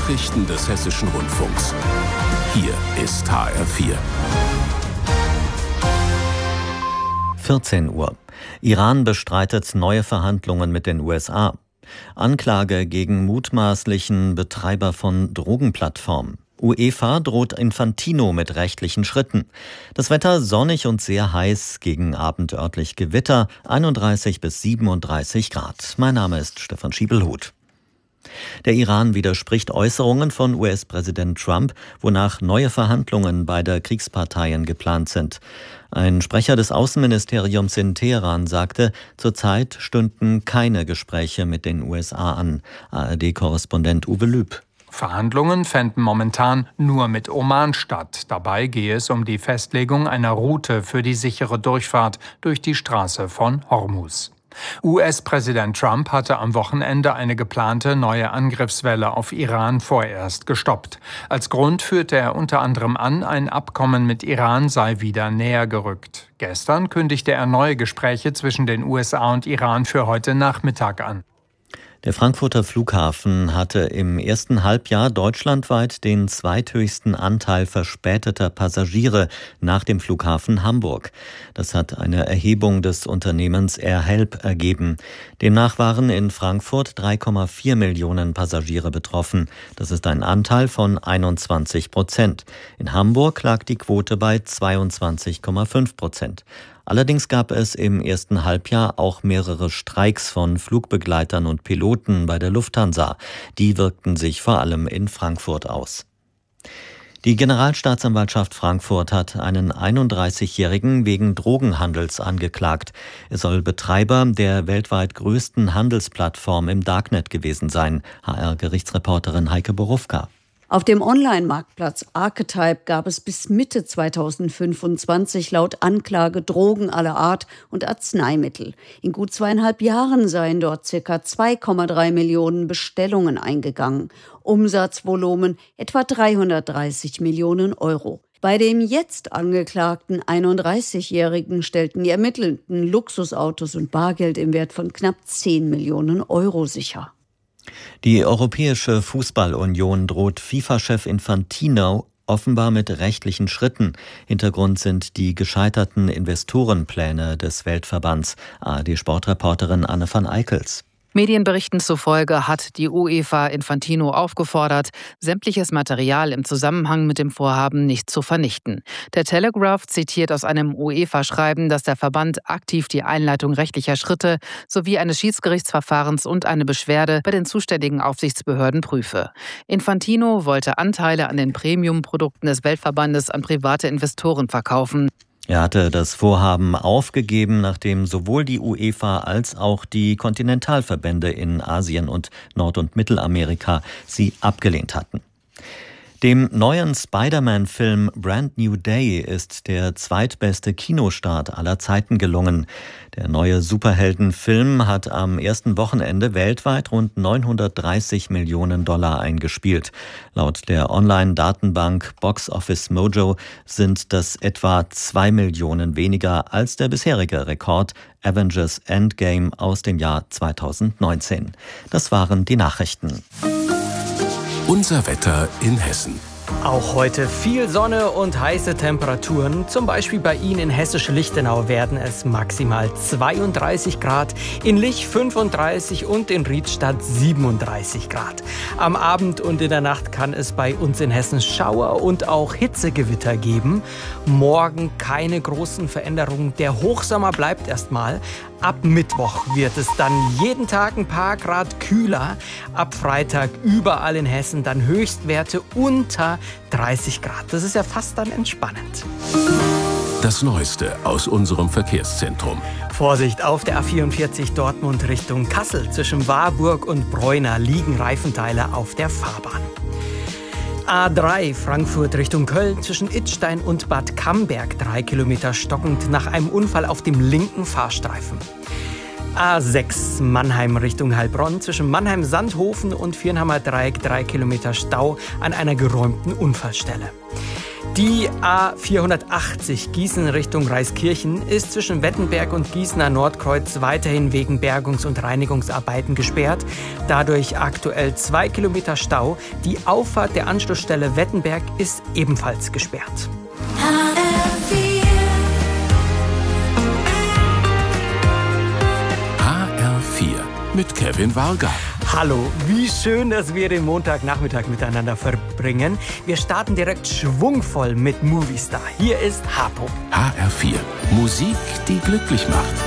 Nachrichten des Hessischen Rundfunks. Hier ist HR4. 14 Uhr. Iran bestreitet neue Verhandlungen mit den USA. Anklage gegen mutmaßlichen Betreiber von Drogenplattformen. UEFA droht Infantino mit rechtlichen Schritten. Das Wetter sonnig und sehr heiß, gegen Abend örtlich Gewitter, 31 bis 37 Grad. Mein Name ist Stefan Schiebelhuth. Der Iran widerspricht Äußerungen von US-Präsident Trump, wonach neue Verhandlungen beider Kriegsparteien geplant sind. Ein Sprecher des Außenministeriums in Teheran sagte, zurzeit stünden keine Gespräche mit den USA an. ARD-Korrespondent Uwe Lüb. Verhandlungen fänden momentan nur mit Oman statt. Dabei gehe es um die Festlegung einer Route für die sichere Durchfahrt durch die Straße von Hormuz. US-Präsident Trump hatte am Wochenende eine geplante neue Angriffswelle auf Iran vorerst gestoppt. Als Grund führte er unter anderem an, ein Abkommen mit Iran sei wieder näher gerückt. Gestern kündigte er neue Gespräche zwischen den USA und Iran für heute Nachmittag an. Der Frankfurter Flughafen hatte im ersten Halbjahr deutschlandweit den zweithöchsten Anteil verspäteter Passagiere nach dem Flughafen Hamburg. Das hat eine Erhebung des Unternehmens AirHelp ergeben. Demnach waren in Frankfurt 3,4 Millionen Passagiere betroffen. Das ist ein Anteil von 21%. In Hamburg lag die Quote bei 22,5%. Allerdings gab es im ersten Halbjahr auch mehrere Streiks von Flugbegleitern und Piloten bei der Lufthansa. Die wirkten sich vor allem in Frankfurt aus. Die Generalstaatsanwaltschaft Frankfurt hat einen 31-Jährigen wegen Drogenhandels angeklagt. Er soll Betreiber der weltweit größten Handelsplattform im Darknet gewesen sein. HR-Gerichtsreporterin Heike Borufka. Auf dem Online-Marktplatz Archetype gab es bis Mitte 2025 laut Anklage Drogen aller Art und Arzneimittel. In gut 2,5 Jahren seien dort ca. 2,3 Millionen Bestellungen eingegangen. Umsatzvolumen etwa 330 Millionen Euro. Bei dem jetzt angeklagten 31-Jährigen stellten die Ermittelnden Luxusautos und Bargeld im Wert von knapp 10 Millionen Euro sicher. Die Europäische Fußballunion droht FIFA-Chef Infantino offenbar mit rechtlichen Schritten. Hintergrund sind die gescheiterten Investorenpläne des Weltverbands. ARD-Sportreporterin Anne van Eickels. Medienberichten zufolge hat die UEFA Infantino aufgefordert, sämtliches Material im Zusammenhang mit dem Vorhaben nicht zu vernichten. Der Telegraph zitiert aus einem UEFA-Schreiben, dass der Verband aktiv die Einleitung rechtlicher Schritte sowie eines Schiedsgerichtsverfahrens und eine Beschwerde bei den zuständigen Aufsichtsbehörden prüfe. Infantino wollte Anteile an den Premium-Produkten des Weltverbandes an private Investoren verkaufen. Er hatte das Vorhaben aufgegeben, nachdem sowohl die UEFA als auch die Kontinentalverbände in Asien und Nord- und Mittelamerika sie abgelehnt hatten. Dem neuen Spider-Man-Film Brand New Day ist der zweitbeste Kinostart aller Zeiten gelungen. Der neue Superheldenfilm hat am ersten Wochenende weltweit rund $930 Millionen eingespielt. Laut der Online-Datenbank Box Office Mojo sind das etwa 2 Millionen weniger als der bisherige Rekord Avengers Endgame aus dem Jahr 2019. Das waren die Nachrichten. Unser Wetter in Hessen. Auch heute viel Sonne und heiße Temperaturen. Zum Beispiel bei Ihnen in Hessisch-Lichtenau werden es maximal 32 Grad, in Lich 35 und in Riedstadt 37 Grad. Am Abend und in der Nacht kann es bei uns in Hessen Schauer und auch Hitzegewitter geben. Morgen keine großen Veränderungen. Der Hochsommer bleibt erstmal. Ab Mittwoch wird es dann jeden Tag ein paar Grad kühler. Ab Freitag überall in Hessen dann Höchstwerte unter 30 Grad. Das ist ja fast dann entspannend. Das Neueste aus unserem Verkehrszentrum. Vorsicht, auf der A44 Dortmund Richtung Kassel. Zwischen Warburg und Bräuner liegen Reifenteile auf der Fahrbahn. A3 Frankfurt Richtung Köln zwischen Idstein und Bad Camberg 3 Kilometer stockend nach einem Unfall auf dem linken Fahrstreifen. A6 Mannheim Richtung Heilbronn zwischen Mannheim-Sandhofen und Viernhammer Dreieck 3 Kilometer Stau an einer geräumten Unfallstelle. Die A480 Gießen Richtung Reiskirchen ist zwischen Wettenberg und Gießener Nordkreuz weiterhin wegen Bergungs- und Reinigungsarbeiten gesperrt. Dadurch aktuell 2 Kilometer Stau. Die Auffahrt der Anschlussstelle Wettenberg ist ebenfalls gesperrt. HR4 mit Kevin Varga. Hallo, wie schön, dass wir den Montagnachmittag miteinander verbringen. Wir starten direkt schwungvoll mit Movistar. Hier ist Harpo. HR4, Musik, die glücklich macht.